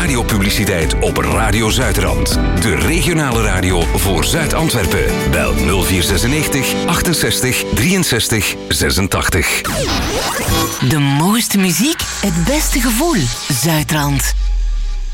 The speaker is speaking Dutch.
radiopubliciteit op Radio Zuidrand. De regionale radio voor Zuid-Antwerpen. Bel 0496 68 63 86. De mooiste muziek, het beste gevoel. Zuidrand.